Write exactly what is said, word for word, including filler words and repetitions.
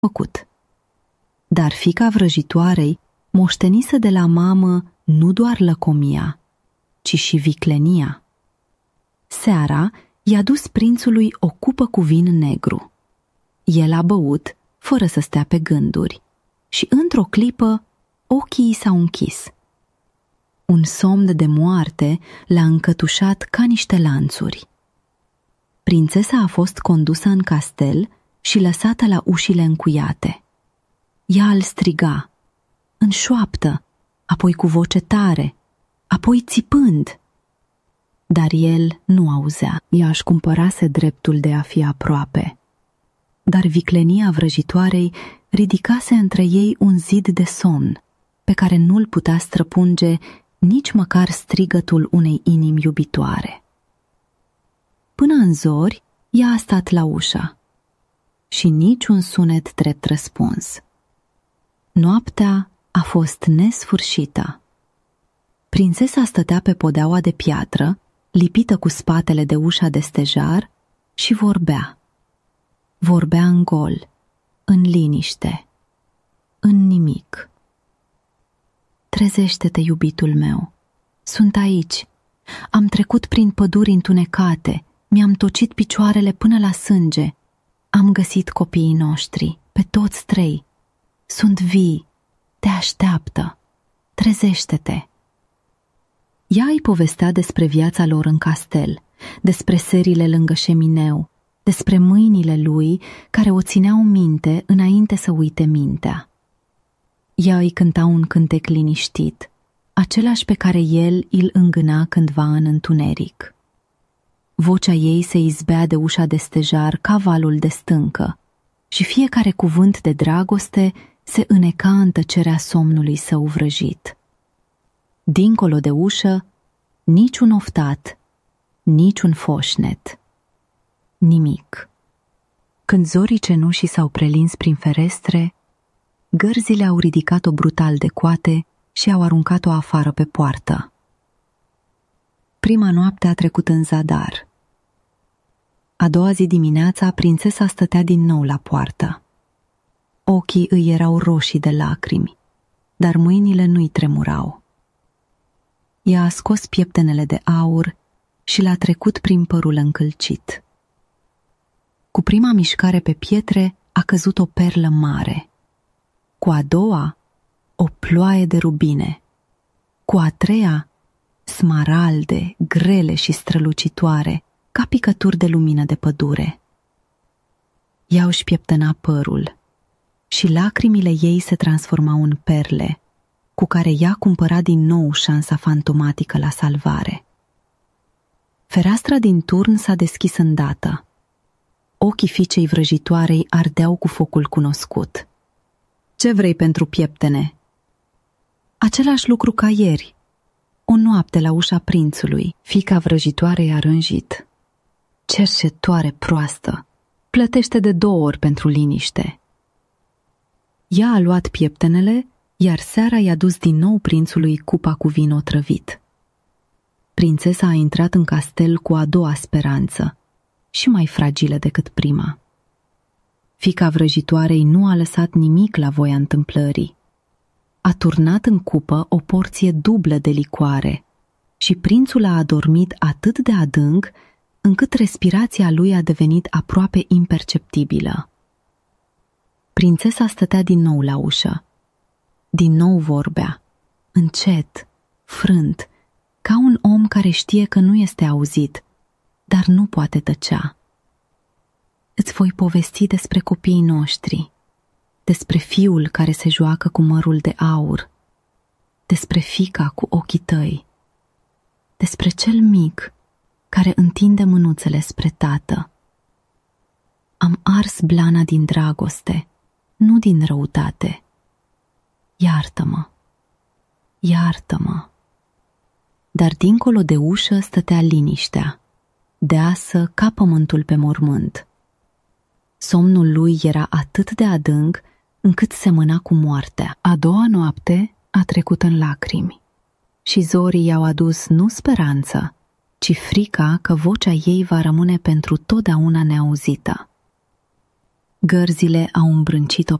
făcut. Dar fiica vrăjitoarei moștenise de la mamă nu doar lăcomia, ci și viclenia. Seara i-a dus prințului o cupă cu vin negru. El a băut, fără să stea pe gânduri, și într-o clipă ochii i s-au închis. Un somn de moarte l-a încătușat ca niște lanțuri. Prințesa a fost condusă în castel și lăsată la ușile încuiate. Ea îl striga, în șoaptă, apoi cu voce tare, apoi țipând. Dar el nu auzea. Ea își cumpărase dreptul de a fi aproape. Dar viclenia vrăjitoarei ridicase între ei un zid de somn, pe care nu-l putea străpunge nici măcar strigătul unei inimi iubitoare. Până în zori, ea a stat la ușă și niciun sunet drept răspuns. Noaptea a fost nesfârșită. Prințesa stătea pe podeaua de piatră, lipită cu spatele de ușa de stejar, și vorbea. Vorbea în gol, în liniște, în nimic. Trezește-te, iubitul meu. Sunt aici. Am trecut prin păduri întunecate, mi-am tocit picioarele până la sânge. Am găsit copiii noștri, pe toți trei. Sunt vii, te așteaptă. Trezește-te. Ea îi povestea despre viața lor în castel, despre serile lângă șemineu, despre mâinile lui care o țineau minte înainte să uite mintea. Ea îi cânta un cântec liniștit, același pe care el îl îngâna cândva în întuneric. Vocea ei se izbea de ușa de stejar ca valul de stâncă și fiecare cuvânt de dragoste se îneca în tăcerea somnului său vrăjit. Dincolo de ușă, niciun oftat, niciun foșnet, nimic. Când zorii cenușii s-au prelins prin ferestre, gărzile au ridicat-o brutal de coate și au aruncat-o afară pe poartă. Prima noapte a trecut în zadar. A doua zi dimineața, prințesa stătea din nou la poartă. Ochii îi erau roșii de lacrimi, dar mâinile nu-i tremurau. Ea a scos pieptenele de aur și l-a trecut prin părul încălcit. Cu prima mișcare pe pietre a căzut o perlă mare. Cu a doua, o ploaie de rubine. Cu a treia, smaralde, grele și strălucitoare, ca picături de lumină de pădure. Ea își pieptăna părul și lacrimile ei se transformau în perle, cu care ea cumpăra din nou șansa fantomatică la salvare. Fereastra din turn s-a deschis îndată. Ochii fiicei vrăjitoarei ardeau cu focul cunoscut. Ce vrei pentru pieptene? Același lucru ca ieri. O noapte la ușa prințului. Fiica vrăjitoarei a rânjit. Cerșetoare proastă! Plătește de două ori pentru liniște. Ea a luat pieptenele, iar seara i-a dus din nou prințului cupa cu vin otrăvit. Prințesa a intrat în castel cu a doua speranță, și mai fragilă decât prima. Fiica vrăjitoarei nu a lăsat nimic la voia întâmplării. A turnat în cupă o porție dublă de licoare și prințul a adormit atât de adânc încât respirația lui a devenit aproape imperceptibilă. Prințesa stătea din nou la ușă. Din nou vorbea, încet, frânt, ca un om care știe că nu este auzit, dar nu poate tăcea. Îți voi povesti despre copiii noștri, despre fiul care se joacă cu mărul de aur, despre fiica cu ochii tăi, despre cel mic care întinde mânuțele spre tată. Am ars blana din dragoste, nu din răutate. Iartă-mă, iartă-mă. Dar dincolo de ușă stătea liniștea, deasă ca pământul pe mormânt. Somnul lui era atât de adânc încât semăna cu moartea. A doua noapte a trecut în lacrimi și zorii i-au adus nu speranță, ci frica că vocea ei va rămâne pentru totdeauna neauzită. Gărzile au îmbrâncit-o